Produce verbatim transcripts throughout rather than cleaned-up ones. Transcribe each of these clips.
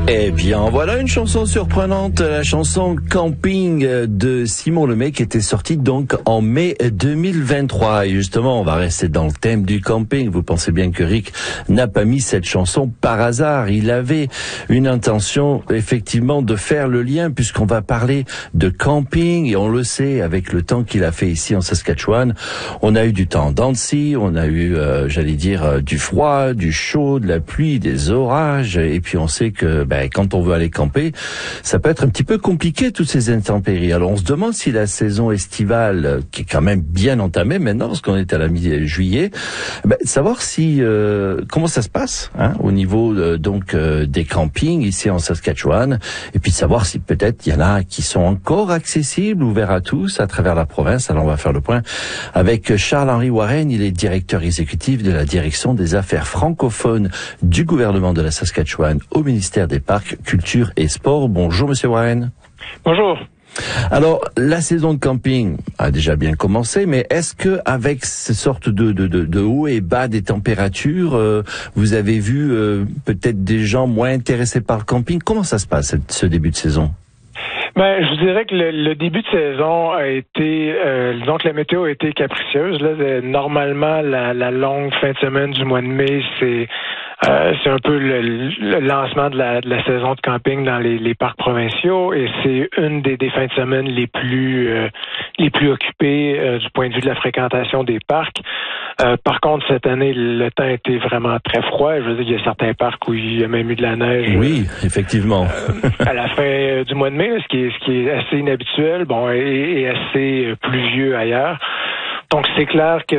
Eh bien, voilà une chanson surprenante, la chanson Camping de Simon Lemay qui était sortie donc en mai deux mille vingt-trois. Et justement, on va rester dans le thème du camping. Vous pensez bien que Rick n'a pas mis cette chanson par hasard. Il avait une intention, effectivement, de faire le lien puisqu'on va parler de camping et on le sait avec le temps qu'il a fait ici en Saskatchewan. On a eu du temps en dents de scie, on a eu, euh, j'allais dire, euh, du froid, du chaud, de la pluie, des orages. Et puis on sait que ben, quand on veut aller camper, ça peut être un petit peu compliqué, toutes ces intempéries. Alors on se demande si la saison estivale, qui est quand même bien entamée maintenant, parce qu'on est à la mi-juillet, ben, savoir si euh, comment ça se passe hein, au niveau euh, donc euh, des campings ici en Saskatchewan, et puis savoir si peut-être il y en a qui sont encore accessibles, ouverts à tous à travers la province. Alors on va faire le point avec Charles-Henri Warren. Il est directeur exécutif de la direction des affaires francophones du gouvernement de la Saskatchewan au ministère des Parcs, Culture et Sport. Bonjour Monsieur Warren. Bonjour. Alors, la saison de camping a déjà bien commencé, mais est-ce que avec ces sortes de, de, de, de haut et bas des températures, euh, vous avez vu euh, peut-être des gens moins intéressés par le camping? Comment ça se passe, ce début de saison? Ben, je vous dirais que le, le début de saison a été, euh, donc la météo a été capricieuse. Là, normalement, la, la longue fin de semaine du mois de mai, c'est Euh, c'est un peu le, le lancement de la, de la saison de camping dans les, les parcs provinciaux et c'est une des, des fins de semaine les plus euh, les plus occupées euh, du point de vue de la fréquentation des parcs. Euh, par contre, cette année, le temps était vraiment très froid. Je veux dire, il y a certains parcs où il y a même eu de la neige. Oui, effectivement. Euh, à la fin du mois de mai, ce qui est, ce qui est assez inhabituel, bon, et, et assez pluvieux ailleurs. Donc, c'est clair que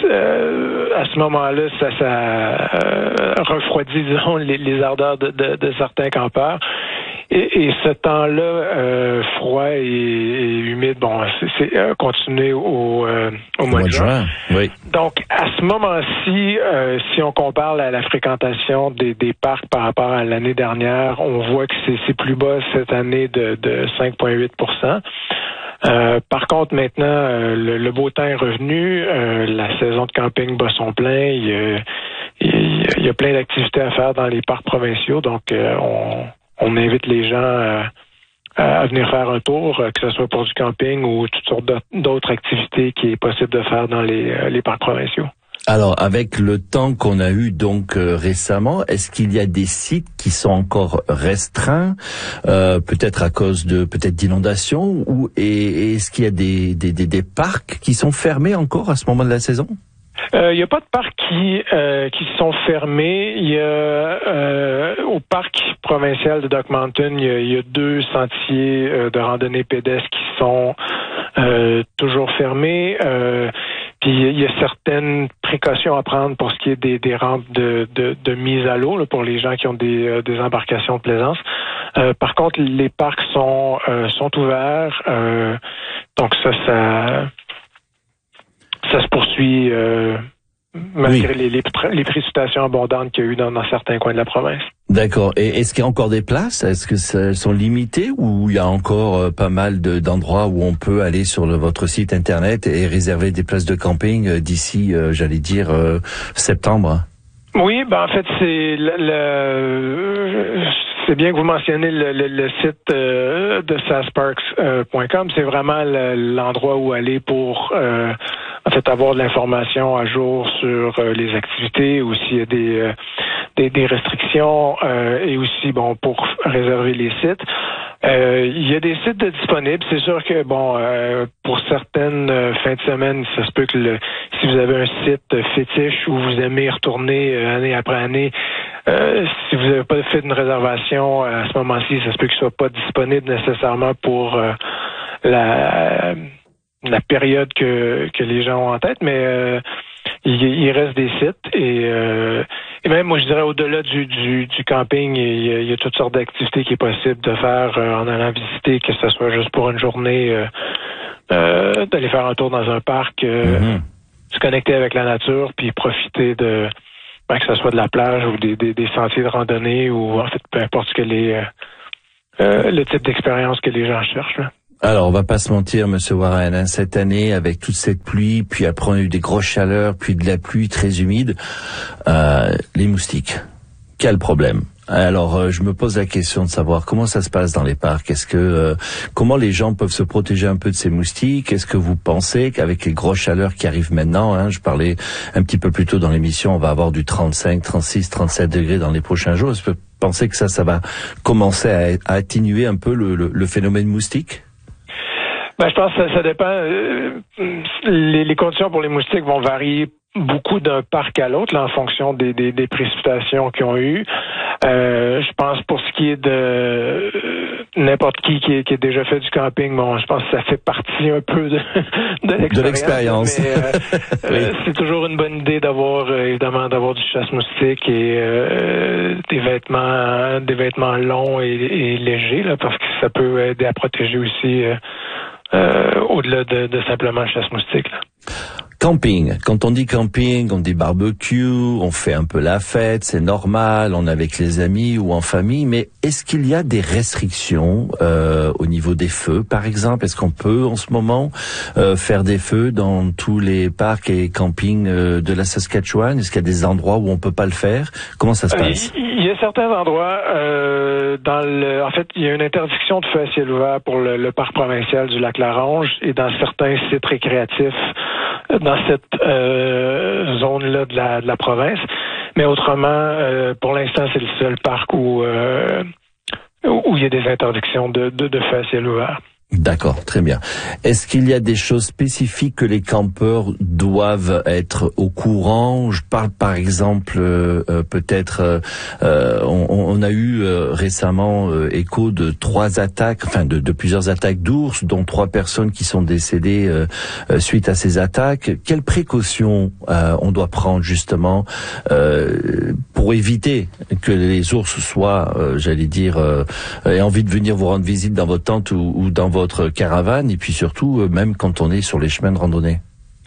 euh, à ce moment-là, ça, ça euh, refroidit, disons, les, les ardeurs de, de, de certains campeurs. Et, et ce temps-là, euh, froid et, et humide, bon, c'est, c'est euh, continué au, euh, au mois de juin. Oui. Donc, à ce moment-ci, euh, si on compare la, la fréquentation des, des parcs par rapport à l'année dernière, on voit que c'est, c'est plus bas cette année de, de cinq virgule huit pour cent. Euh, par contre, maintenant, euh, le, le beau temps est revenu. Euh, la saison de camping bat son plein. Il y a, il, il y a plein d'activités à faire dans les parcs provinciaux. Donc, euh, on, on invite les gens euh, à venir faire un tour, que ce soit pour du camping ou toutes sortes d'autres activités qui est possible de faire dans les, les parcs provinciaux. Alors, avec le temps qu'on a eu donc euh, récemment, est-ce qu'il y a des sites qui sont encore restreints, euh, peut-être à cause de peut-être d'inondations, ou et, et est-ce qu'il y a des, des, des, des parcs qui sont fermés encore à ce moment de la saison? Il euh, n'y a pas de parcs qui euh, qui sont fermés. Il y a euh, au parc provincial de Duck Mountain, il y a, il y a deux sentiers euh, de randonnée pédestre qui sont euh, toujours fermés. Euh, Puis il y a certaines précautions à prendre pour ce qui est des, des rampes de, de, de mise à l'eau là, pour les gens qui ont des, euh, des embarcations de plaisance. Euh, par contre, les parcs sont euh, sont ouverts. Euh, donc ça, ça ça se poursuit euh, malgré oui. les, les, les précipitations abondantes qu'il y a eu dans, dans certains coins de la province. D'accord. Et est-ce qu'il y a encore des places? Est-ce que ça, elles sont limitées ou il y a encore euh, pas mal de, d'endroits où on peut aller sur le, votre site internet et réserver des places de camping euh, d'ici, euh, j'allais dire, euh, septembre? Oui, ben en fait, c'est le, le c'est bien que vous mentionnez le, le, le site euh, de sasparks point com. C'est vraiment le, l'endroit où aller pour euh, en fait avoir de l'information à jour sur euh, les activités, ou s'il y a des euh, des, des restrictions euh, et aussi bon pour réserver les sites. Euh, il y a des sites de disponibles. C'est sûr que bon, euh, pour certaines euh, fins de semaine, ça se peut que le, si vous avez un site fétiche où vous aimez retourner euh, année après année, euh, si vous n'avez pas fait une réservation à ce moment-ci, ça se peut qu'il soit pas disponible nécessairement pour euh, la la période que que les gens ont en tête, mais euh, il, il reste des sites et euh, et même moi je dirais au-delà du du, du camping, il y, a, il y a toutes sortes d'activités qui est possible de faire euh, en allant visiter, que ce soit juste pour une journée, euh, euh, d'aller faire un tour dans un parc, euh, mm-hmm. se connecter avec la nature, puis profiter de ben, que ce soit de la plage ou des, des, des sentiers de randonnée, ou en fait peu importe ce que les euh, euh, le type d'expérience que les gens cherchent là. Alors, on va pas se mentir, Monsieur Warren, hein, cette année, avec toute cette pluie, puis après on a eu des grosses chaleurs, puis de la pluie très humide, euh, les moustiques. Quel problème. Alors, euh, je me pose la question de savoir comment ça se passe dans les parcs. Est-ce que euh, comment les gens peuvent se protéger un peu de ces moustiques? Est-ce que vous pensez qu'avec les grosses chaleurs qui arrivent maintenant, hein, je parlais un petit peu plus tôt dans l'émission, on va avoir du trente-cinq, trente-six, trente-sept degrés dans les prochains jours. Est-ce que vous pensez que ça, ça va commencer à, à atténuer un peu le, le, le phénomène moustique? Ben, je pense que ça, ça dépend. Euh, les, les conditions pour les moustiques vont varier beaucoup d'un parc à l'autre, là, en fonction des, des, des précipitations qu'ils ont eues. Euh, je pense pour ce qui est de euh, n'importe qui qui, est, qui a déjà fait du camping, bon, je pense que ça fait partie un peu de, de l'expérience. De l'expérience. Mais euh, oui. euh, c'est toujours une bonne idée d'avoir euh, évidemment d'avoir du chasse-moustique et euh, des vêtements des vêtements longs et, et légers, là, parce que ça peut aider à protéger aussi euh, euh, au-delà de, de simplement le chasse-moustique, là. Camping. Quand on dit camping, on dit barbecue, on fait un peu la fête, c'est normal, on est avec les amis ou en famille, mais est-ce qu'il y a des restrictions euh, au niveau des feux, par exemple? Est-ce qu'on peut en ce moment euh, faire des feux dans tous les parcs et campings euh, de la Saskatchewan? Est-ce qu'il y a des endroits où on peut pas le faire? Comment ça se passe? Il y a certains endroits, euh, dans le, en fait, il y a une interdiction de feu à ciel ouvert pour le, le parc provincial du Lac-La-Ronge et dans certains sites récréatifs dans cette euh, zone-là de la, de la province. Mais autrement, euh, pour l'instant, c'est le seul parc où, euh, où il y a des interdictions de, de, de feu à ciel ouvert. D'accord, très bien. Est-ce qu'il y a des choses spécifiques que les campeurs doivent être au courant? Je parle par exemple, euh, peut-être, euh, on, on a eu euh, récemment euh, écho de trois attaques, enfin de, de plusieurs attaques d'ours, dont trois personnes qui sont décédées euh, euh, suite à ces attaques. Quelles précautions euh, on doit prendre justement euh, pour éviter que les ours soient, euh, j'allais dire, euh, aient envie de venir vous rendre visite dans votre tente ou, ou dans votre caravane, et puis surtout, euh, même quand on est sur les chemins de randonnée?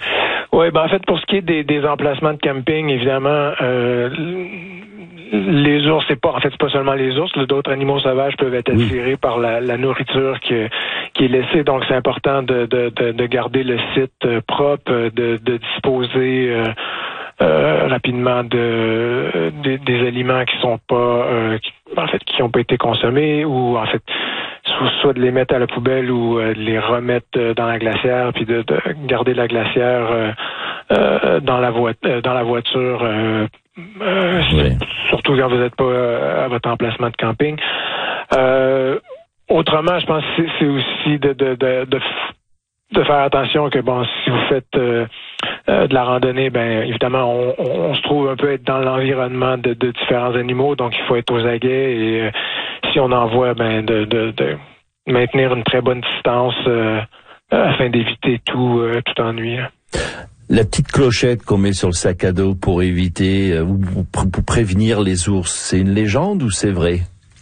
Oui, ben en fait, pour ce qui est des, des emplacements de camping, évidemment, euh, les ours, c'est pas, en fait, c'est pas seulement les ours, d'autres animaux sauvages peuvent être attirés oui. par la, la nourriture qui, qui est laissée, donc c'est important de, de, de, de garder le site propre, de, de disposer euh, euh, rapidement de, de des aliments qui sont pas, euh, qui, en fait, qui ont pas été consommés, ou en fait, soit de les mettre à la poubelle ou euh, de les remettre dans la glacière, puis de, de garder la glacière euh, euh, dans la vo- euh, dans la voiture, euh, euh, oui. surtout quand vous n'êtes pas euh, à votre emplacement de camping. Euh, autrement, je pense que c'est, c'est aussi de de, de de de faire attention que bon, si vous faites euh, euh, de la randonnée, ben évidemment, on, on, on se trouve un peu être dans l'environnement de, de différents animaux, donc il faut être aux aguets et euh, si on en voit, ben de, de, de maintenir une très bonne distance euh, afin d'éviter tout euh, tout ennui. Là. La petite clochette qu'on met sur le sac à dos pour éviter euh, ou pour prévenir les ours, c'est une légende ou c'est vrai?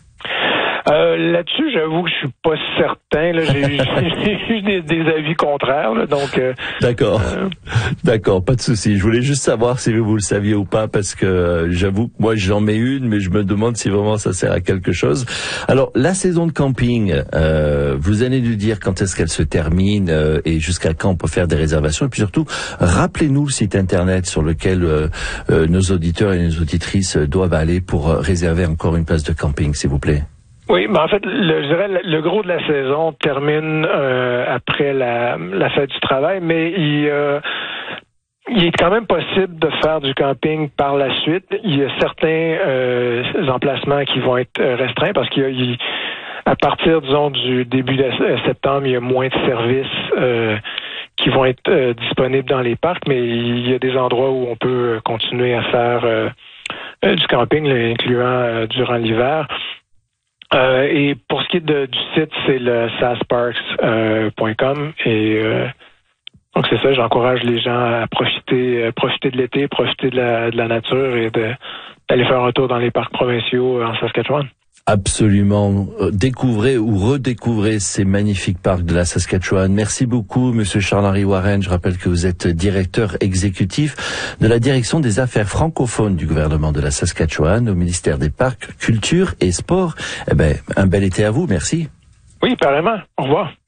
Euh, là-dessus, j'avoue que je suis pas certain. Là, j'ai, j'ai eu des, des avis contraires, là, donc. Euh, D'accord, euh... d'accord, pas de souci. Je voulais juste savoir si vous le saviez ou pas, parce que euh, j'avoue que moi j'en mets une, mais je me demande si vraiment ça sert à quelque chose. Alors, la saison de camping, euh, vous allez nous dire quand est-ce qu'elle se termine euh, et jusqu'à quand on peut faire des réservations. Et puis surtout, rappelez-nous le site internet sur lequel euh, euh, nos auditeurs et nos auditrices doivent aller pour euh, réserver encore une place de camping, s'il vous plaît. Oui, mais en fait, le, je dirais le gros de la saison termine euh, après la, la fête du travail, mais il, euh, il est quand même possible de faire du camping par la suite. Il y a certains euh, emplacements qui vont être restreints parce qu'il y a, il, à partir, disons, du début de septembre, il y a moins de services euh, qui vont être euh, disponibles dans les parcs, mais il y a des endroits où on peut continuer à faire euh, euh, du camping, incluant euh, durant l'hiver. Euh, et pour ce qui est de, du site, c'est le sasparks point com et euh, donc c'est ça, j'encourage les gens à profiter euh, profiter de l'été, profiter de la, de la nature et de, d'aller faire un tour dans les parcs provinciaux en Saskatchewan. Absolument. Découvrez ou redécouvrez ces magnifiques parcs de la Saskatchewan. Merci beaucoup, Monsieur Charles-Henri Warren. Je rappelle que vous êtes directeur exécutif de la direction des affaires francophones du gouvernement de la Saskatchewan au ministère des Parcs, Culture et Sport. Eh ben, un bel été à vous. Merci. Oui, apparemment. Au revoir.